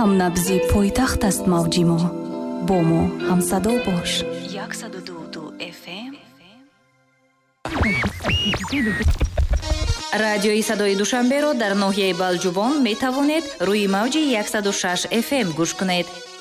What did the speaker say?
ҳамнабзи пойтахт аст мавҷи мо. бо мо ҳамсадо бош. 102 FM. радиои садои душанберо дар ноҳияи Балҷубон метавонед рӯи мавҷи 106 FM гӯш кунед.